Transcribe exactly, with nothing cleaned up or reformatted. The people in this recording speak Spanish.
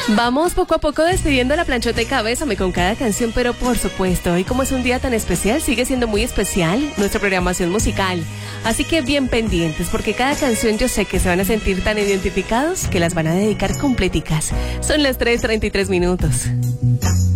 Vamos poco a poco despidiendo la planchota de Cabésame con cada canción, pero por supuesto, hoy como es un día tan especial, sigue siendo muy especial nuestra programación musical. Así que bien pendientes, porque cada canción yo sé que se van a sentir tan identificados que las van a dedicar completicas. Son las tres treinta y tres minutos.